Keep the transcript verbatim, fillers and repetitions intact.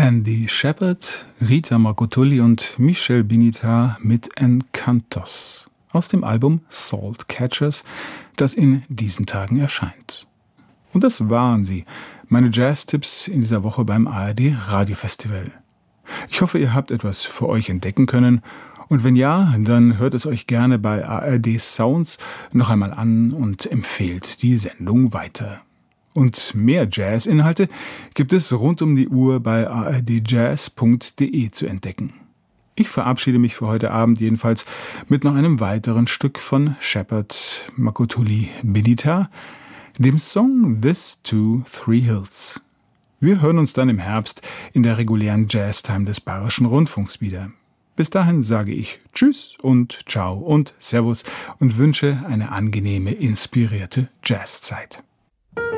Andy Shepherd, Rita Marcotulli und Michel Binitar mit Encantos aus dem Album Salt Catchers, das in diesen Tagen erscheint. Und das waren sie, meine Jazz-Tipps in dieser Woche beim A R D Radiofestival. Ich hoffe, ihr habt etwas für euch entdecken können. Und wenn ja, dann hört es euch gerne bei A R D Sounds noch einmal an und empfehlt die Sendung weiter. Und mehr Jazz-Inhalte gibt es rund um die Uhr bei a r d jazz punkt d e zu entdecken. Ich verabschiede mich für heute Abend jedenfalls mit noch einem weiteren Stück von Shepherd, Marcotulli, Binitar, dem Song This Two Three Hills. Wir hören uns dann im Herbst in der regulären Jazztime des Bayerischen Rundfunks wieder. Bis dahin sage ich Tschüss und Ciao und Servus und wünsche eine angenehme, inspirierte Jazzzeit.